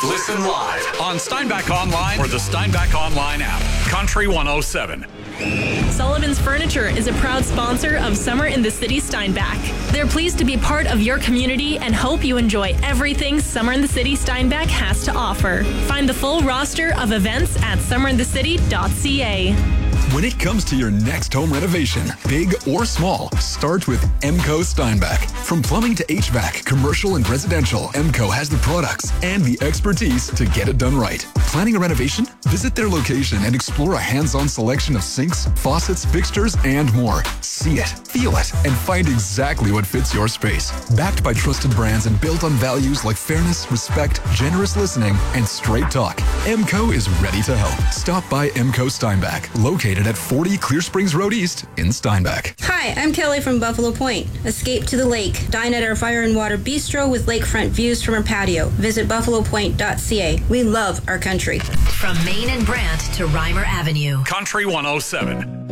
Listen live on Steinbach Online or the Steinbach Online app. Country 107. Sullivan's Furniture is a proud sponsor of Summer in the City Steinbach. They're pleased to be part of your community and hope you enjoy everything Summer in the City Steinbach has to offer. Find the full roster of events at summerinthecity.ca. When it comes to your next home renovation, big or small, start with Emco Steinbach. From plumbing to HVAC, commercial and residential, Emco has the products and the expertise to get it done right. Planning a renovation? Visit their location and explore a hands-on selection of sinks, faucets, fixtures, and more. See it, feel it, and find exactly what fits your space. Backed by trusted brands and built on values like fairness, respect, generous listening, and straight talk, Emco is ready to help. Stop by Emco Steinbach, located at 40 Clear Springs Road East in Steinbach. Hi, I'm Kelly from Buffalo Point. Escape to the lake. Dine at our Fire and Water Bistro with lakefront views from our patio. Visit buffalopoint.ca. We love our country. From Main and Brant to Reimer Avenue. Country 107.